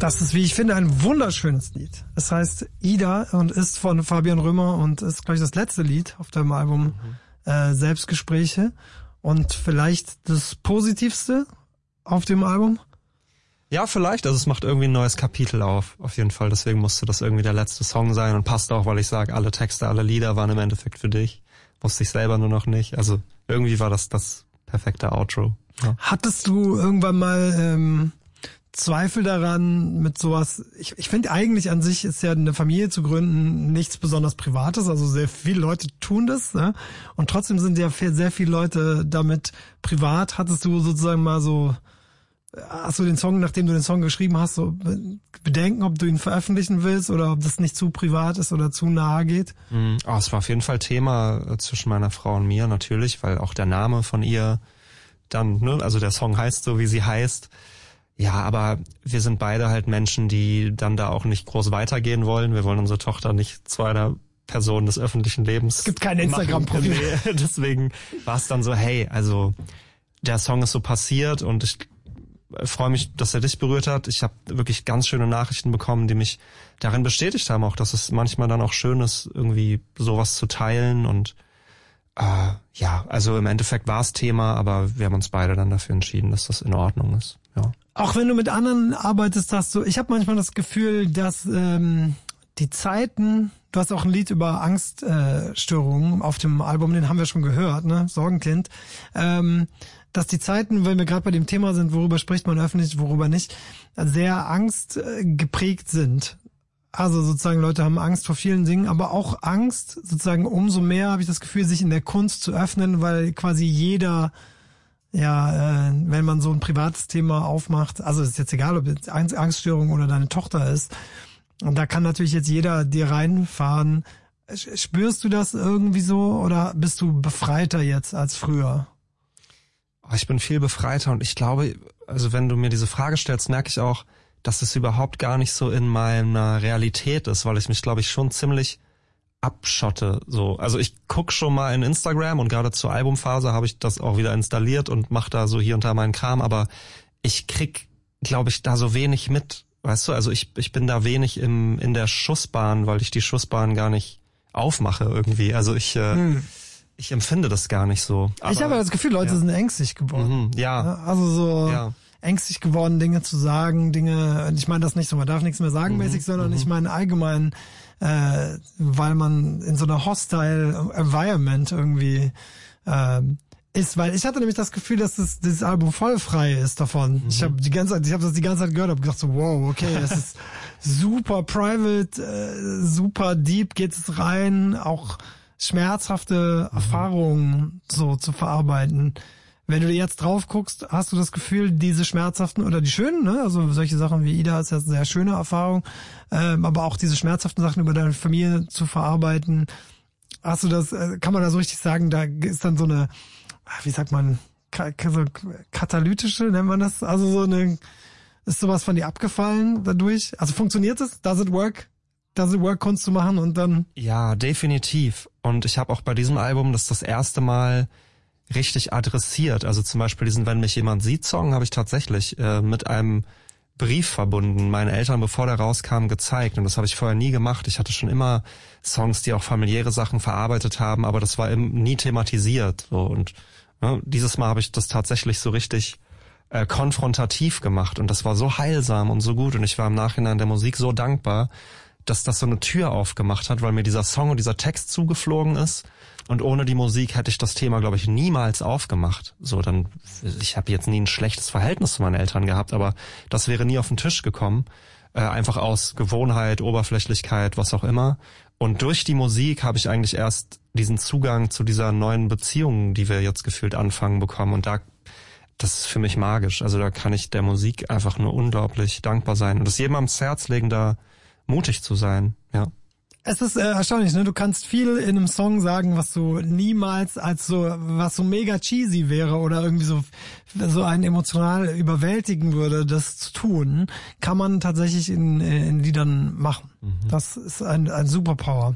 Das ist, wie ich finde, ein wunderschönes Lied. Es heißt Ida und ist von Fabian Römer und ist, glaube ich, das letzte Lied auf deinem Album Selbstgespräche und vielleicht das Positivste auf dem Album. Ja, vielleicht. Also es macht irgendwie ein neues Kapitel auf jeden Fall. Deswegen musste das irgendwie der letzte Song sein und passt auch, weil ich sage, alle Texte, alle Lieder waren im Endeffekt für dich. Wusste ich selber nur noch nicht. Also irgendwie war das perfekte Outro. Ja. Hattest du irgendwann mal Zweifel daran mit sowas? Ich finde eigentlich an sich ist ja eine Familie zu gründen nichts besonders Privates, also sehr viele Leute tun das, ne? Und trotzdem sind ja sehr viele Leute damit privat. Hattest du sozusagen mal so, hast du den Song, nachdem du den Song geschrieben hast, so Bedenken, ob du ihn veröffentlichen willst oder ob das nicht zu privat ist oder zu nahe geht? Es war auf jeden Fall Thema zwischen meiner Frau und mir natürlich, weil auch der Name von ihr dann, ne, also der Song heißt so, wie sie heißt. Ja, aber wir sind beide halt Menschen, die dann da auch nicht groß weitergehen wollen. Wir wollen unsere Tochter nicht zu einer Person des öffentlichen Lebens. Es gibt kein Instagram-Profil. Deswegen war es dann so, hey, also der Song ist so passiert und ich freue mich, dass er dich berührt hat. Ich habe wirklich ganz schöne Nachrichten bekommen, die mich darin bestätigt haben, auch dass es manchmal dann auch schön ist, irgendwie sowas zu teilen und ja, also im Endeffekt war es Thema, aber wir haben uns beide dann dafür entschieden, dass das in Ordnung ist. Ja. Auch wenn du mit anderen arbeitest, hast du, ich habe manchmal das Gefühl, dass die Zeiten, du hast auch ein Lied über Angststörungen auf dem Album, den haben wir schon gehört, ne, Sorgenkind, dass die Zeiten, wenn wir gerade bei dem Thema sind, worüber spricht man öffentlich, worüber nicht, sehr angstgeprägt sind. Also sozusagen Leute haben Angst vor vielen Dingen, aber auch Angst, sozusagen umso mehr habe ich das Gefühl, sich in der Kunst zu öffnen, weil quasi jeder, wenn man so ein privates Thema aufmacht, also ist jetzt egal, ob jetzt Angststörung oder deine Tochter ist, und da kann natürlich jetzt jeder dir reinfahren. Spürst du das irgendwie so oder bist du befreiter jetzt als früher? Ich bin viel befreiter und ich glaube, also wenn du mir diese Frage stellst, merke ich auch, dass es überhaupt gar nicht so in meiner Realität ist, weil ich mich, glaube ich, schon ziemlich abschotte. So, also ich guck schon mal in Instagram und gerade zur Albumphase habe ich das auch wieder installiert und mache da so hier und da meinen Kram, aber ich krieg, glaube ich, da so wenig mit, weißt du? Also ich bin da wenig in der Schussbahn, weil ich die Schussbahn gar nicht aufmache irgendwie. Also ich empfinde das gar nicht so. Aber, ich habe das Gefühl, Leute sind ängstlich geworden. Ja. Also so ängstlich geworden, Dinge zu sagen, ich meine das nicht so, man darf nichts mehr sagen mäßig, sondern ich meine allgemein, weil man in so einer hostile Environment irgendwie ist, weil ich hatte nämlich das Gefühl, dass dieses Album voll frei ist davon. Ich habe das die ganze Zeit gehört, habe gedacht so, wow, okay, es ist super private, super deep geht es rein, auch schmerzhafte Erfahrungen so zu verarbeiten. Wenn du jetzt drauf guckst, hast du das Gefühl, diese schmerzhaften oder die schönen, ne? Also solche Sachen wie Ida ist ja eine sehr schöne Erfahrung, aber auch diese schmerzhaften Sachen über deine Familie zu verarbeiten. Hast du das, kann man da so richtig sagen, da ist dann so eine, wie sagt man, so katalytische, nennt man das? Also so eine, ist sowas von dir abgefallen dadurch? Also funktioniert es? Does it work, Kunst zu machen und dann? Ja, definitiv. Und ich habe auch bei diesem Album das erste Mal richtig adressiert. Also zum Beispiel diesen Wenn mich jemand sieht Song habe ich tatsächlich mit einem Brief verbunden, meinen Eltern, bevor der rauskam, gezeigt. Und das habe ich vorher nie gemacht. Ich hatte schon immer Songs, die auch familiäre Sachen verarbeitet haben, aber das war eben nie thematisiert. So. Und dieses Mal habe ich das tatsächlich so richtig konfrontativ gemacht. Und das war so heilsam und so gut. Und ich war im Nachhinein der Musik so dankbar, dass das so eine Tür aufgemacht hat, weil mir dieser Song und dieser Text zugeflogen ist. Und ohne die Musik hätte ich das Thema, glaube ich, niemals aufgemacht. Ich habe jetzt nie ein schlechtes Verhältnis zu meinen Eltern gehabt, aber das wäre nie auf den Tisch gekommen. Einfach aus Gewohnheit, Oberflächlichkeit, was auch immer. Und durch die Musik habe ich eigentlich erst diesen Zugang zu dieser neuen Beziehung, die wir jetzt gefühlt anfangen, bekommen. Und das ist für mich magisch. Also da kann ich der Musik einfach nur unglaublich dankbar sein. Und das jedem ans Herz legen, da mutig zu sein, ja. Es ist erstaunlich, ne? Du kannst viel in einem Song sagen, was du niemals was so mega cheesy wäre oder irgendwie so einen emotional überwältigen würde, das zu tun, kann man tatsächlich in Liedern machen. Das ist ein Superpower,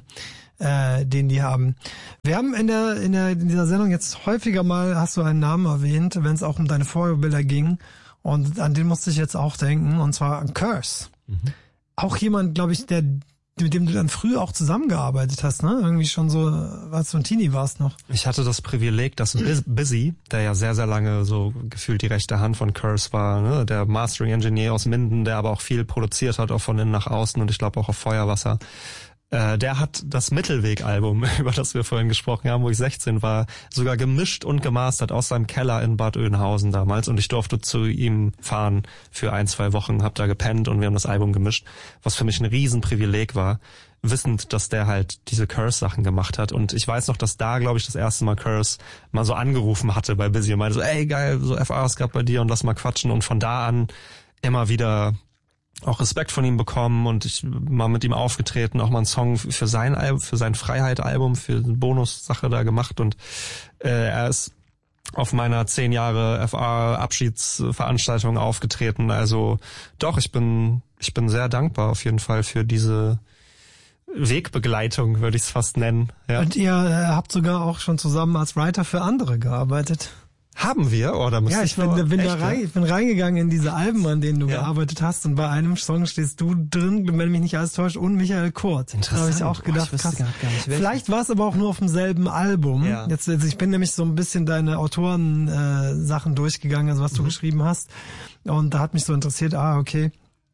den die haben. Wir haben in dieser Sendung jetzt häufiger mal, hast du einen Namen erwähnt, wenn es auch um deine Vorbilder ging. Und an den musste ich jetzt auch denken, und zwar an Curse. auch jemand, glaube ich, mit dem du dann früh auch zusammengearbeitet hast, ne? Irgendwie schon so, als du ein Teenie warst noch. Ich hatte das Privileg, dass Busy, der ja sehr, sehr lange so gefühlt die rechte Hand von Curse war, ne? Der Mastering Engineer aus Minden, der aber auch viel produziert hat, auch von innen nach außen und ich glaube auch auf Feuerwasser. Der hat das Mittelweg-Album, über das wir vorhin gesprochen haben, wo ich 16 war, sogar gemischt und gemastert aus seinem Keller in Bad Oeynhausen damals. Und ich durfte zu ihm fahren für 1-2 Wochen, hab da gepennt und wir haben das Album gemischt, was für mich ein Riesenprivileg war, wissend, dass der halt diese Curse-Sachen gemacht hat. Und ich weiß noch, dass da, glaube ich, das erste Mal Curse mal so angerufen hatte bei Busy und meinte so, ey geil, so FRs gab bei dir und lass mal quatschen. Und von da an immer wieder auch Respekt von ihm bekommen und ich mal mit ihm aufgetreten, auch mal einen Song für sein Album, für sein Freiheit-Album, für eine Bonus-Sache da gemacht und er ist auf meiner 10 Jahre FA-Abschiedsveranstaltung aufgetreten. Also doch, ich bin sehr dankbar auf jeden Fall für diese Wegbegleitung, würde ich es fast nennen. Ja. Und ihr habt sogar auch schon zusammen als Writer für andere gearbeitet. Haben wir? Oder ja, ich bin reingegangen in diese Alben, an denen du gearbeitet hast und bei einem Song stehst du drin, wenn mich nicht alles täuscht, und Michael Kurt. Interessant. Da habe ich auch gedacht, krass. Gar nicht, vielleicht war es aber auch nur auf demselben Album. Ja. Jetzt, also ich bin nämlich so ein bisschen deine Autoren-Sachen durchgegangen, also was du geschrieben hast. Und da hat mich so interessiert, okay.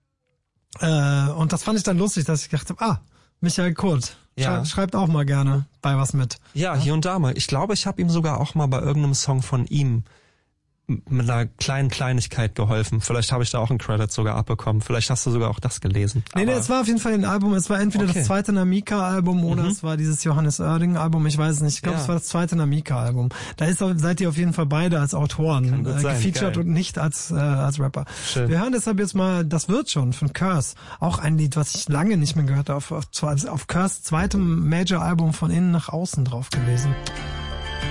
Und das fand ich dann lustig, dass ich gedacht habe, Michael Kurt. Ja. Schreibt auch mal gerne bei was mit. Ja, hier und da mal. Ich glaube, ich habe ihm sogar auch mal bei irgendeinem Song von ihm mit einer kleinen Kleinigkeit geholfen. Vielleicht habe ich da auch einen Credit sogar abbekommen. Vielleicht hast du sogar auch das gelesen. Nee, es war auf jeden Fall ein Album. Es war entweder das zweite Namika-Album oder es war dieses Johannes Oerding-Album. Ich weiß es nicht. Ich glaube, es war das zweite Namika-Album. Da seid ihr auf jeden Fall beide als Autoren gefeatured und nicht als Rapper. Schön. Wir hören deshalb jetzt mal Das wird schon von Curse. Auch ein Lied, was ich lange nicht mehr gehört habe. Auf Curse zweitem Major-Album von innen nach außen drauf gewesen.